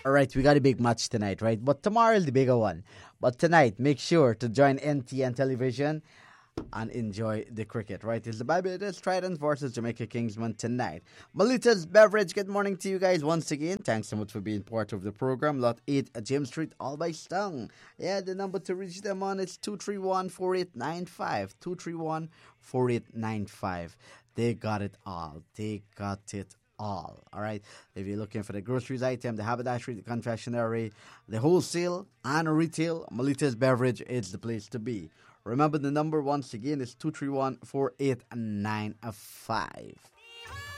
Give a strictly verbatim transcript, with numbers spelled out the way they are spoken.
All right, we got a big match tonight, right? But tomorrow is the bigger one. But tonight, make sure to join N T N Television and enjoy the cricket, right? It's the Barbados Tridents versus Jamaica Kingsmen tonight. Melita's Beverage, good morning to you guys once again. Thanks so much for being part of the program. Lot eight at James Street, all by Stung. Yeah, the number to reach them on is two three one, four eight nine five. two three one, four eight nine five. They got it all. They got it all. All right. If you're looking for the groceries item, the haberdashery, the confectionery, the wholesale and retail, Melita's Beverage is the place to be. Remember the number once again is two three one, four eight nine five.